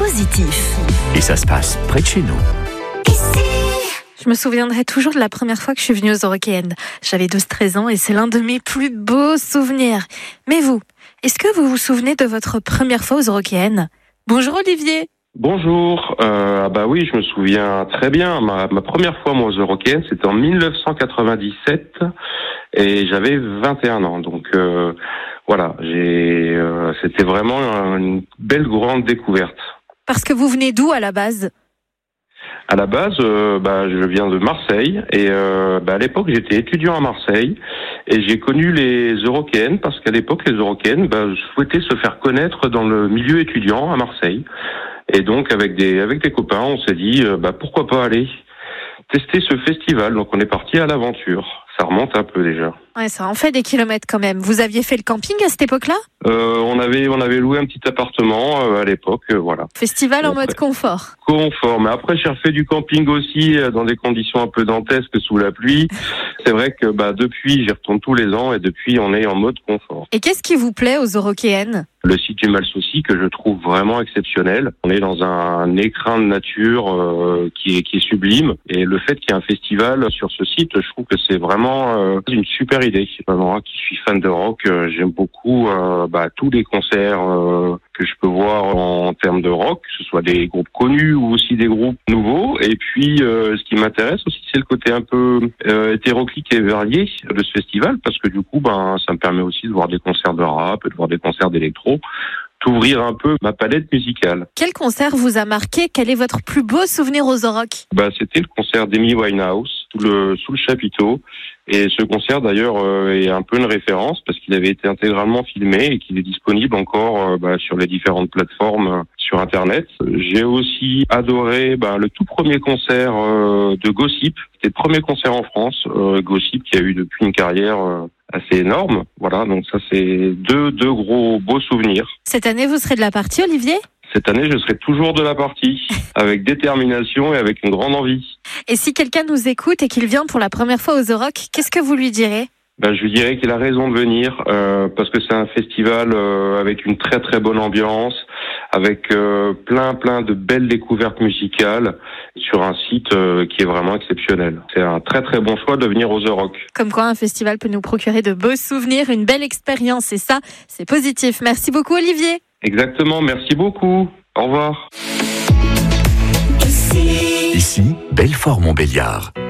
positif. Et ça se passe près de chez nous. Je me souviendrai toujours de la première fois que je suis venue aux Eurockéennes. J'avais 12-13 ans et c'est l'un de mes plus beaux souvenirs. Mais vous, est-ce que vous vous souvenez de votre première fois aux Eurockéennes ? Bonjour Olivier. Bonjour, oui, je me souviens très bien. Ma première fois moi aux Eurockéennes, c'était en 1997 et j'avais 21 ans. Donc voilà, c'était vraiment une belle grande découverte. Parce que vous venez d'où à la base ? À la base, je viens de Marseille et à l'époque j'étais étudiant à Marseille et j'ai connu les Eurockéennes parce qu'à l'époque les Eurockéennes souhaitaient se faire connaître dans le milieu étudiant à Marseille. Et donc avec des copains, on s'est dit pourquoi pas aller tester ce festival. Donc on est parti à l'aventure. Ça remonte un peu déjà. Ouais, ça en fait des kilomètres quand même. Vous aviez fait le camping à cette époque-là ? On avait loué un petit appartement à l'époque, voilà. Festival en mode confort. Confort, mais après j'ai refait du camping aussi dans des conditions un peu dantesques sous la pluie. C'est vrai que depuis j'y retourne tous les ans et depuis on est en mode confort. Et qu'est-ce qui vous plaît aux Eurockéennes ? Le site du Malsaucy que je trouve vraiment exceptionnel. On est dans un écrin de nature qui est sublime et le fait qu'il y ait un festival sur ce site, je trouve que c'est vraiment une super idée. Moi qui suis fan de rock, j'aime beaucoup tous les concerts que je peux voir en termes de rock, que ce soit des groupes connus ou aussi des groupes nouveaux. Et puis ce qui m'intéresse aussi, c'est le côté un peu hétéroclite et varié de ce festival, parce que du coup ça me permet aussi de voir des concerts de rap, de voir des concerts d'électro, d'ouvrir un peu ma palette musicale. Quel concert vous a marqué ? Quel est votre plus beau souvenir aux Euroc ? C'était le concert d'Amy Winehouse sous le chapiteau. Et ce concert d'ailleurs est un peu une référence parce qu'il avait été intégralement filmé et qu'il est disponible encore sur les différentes plateformes sur Internet. J'ai aussi adoré le tout premier concert de Gossip. C'était le premier concert en France, Gossip, qui a eu depuis une carrière assez énorme. Voilà, donc ça c'est deux gros beaux souvenirs. Cette année, vous serez de la partie, Olivier ? Cette année, je serai toujours de la partie, avec détermination et avec une grande envie. Et si quelqu'un nous écoute et qu'il vient pour la première fois aux Euroc, qu'est-ce que vous lui direz ? Je lui dirais qu'il a raison de venir, parce que c'est un festival avec une très très bonne ambiance, avec plein de belles découvertes musicales sur un site qui est vraiment exceptionnel. C'est un très très bon choix de venir aux Euroc. Comme quoi un festival peut nous procurer de beaux souvenirs, une belle expérience, et ça, c'est positif. Merci beaucoup Olivier. Exactement, merci beaucoup. Au revoir. Ici, Belfort-Montbéliard.